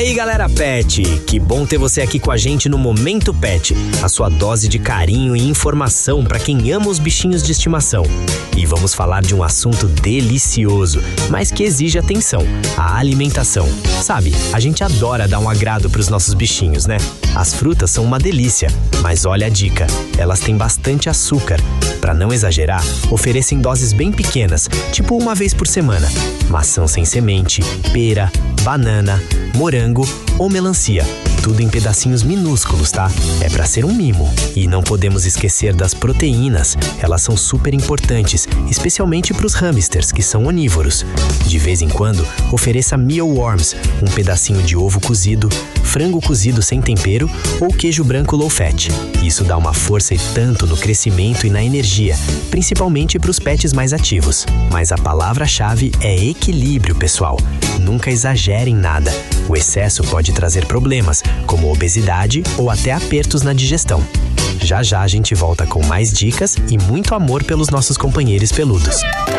aí, galera pet, que bom ter você aqui com a gente no Momento Pet, a sua dose de carinho e informação para quem ama os bichinhos de estimação. E vamos falar de um assunto delicioso, mas que exige atenção, a alimentação. Sabe, a gente adora dar um agrado para os nossos bichinhos, né? As frutas são uma delícia, mas olha a dica, elas têm bastante açúcar. Para não exagerar, ofereça em doses bem pequenas, tipo uma vez por semana. Maçã sem semente, pera, banana, morango ou melancia. Tudo em pedacinhos minúsculos, tá? É pra ser um mimo. E não podemos esquecer das proteínas. Elas são super importantes, especialmente pros hamsters, que são onívoros. De vez em quando, ofereça mealworms, um pedacinho de ovo cozido, frango cozido sem tempero ou queijo branco low fat. Isso dá uma força e tanto no crescimento e na energia, principalmente pros pets mais ativos. Mas a palavra-chave é equilíbrio, pessoal. Nunca exagere em nada. O excesso pode trazer problemas, como obesidade ou até apertos na digestão. Já já a gente volta com mais dicas e muito amor pelos nossos companheiros peludos.